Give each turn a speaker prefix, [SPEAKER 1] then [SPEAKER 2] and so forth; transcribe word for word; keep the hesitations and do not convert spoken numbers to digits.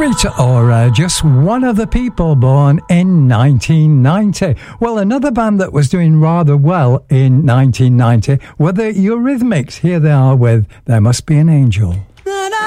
[SPEAKER 1] Right, or uh, just one of the people born in nineteen ninety. Well, another band that was doing rather well in nineteen ninety were the Eurythmics. Here they are with There Must Be an Angel.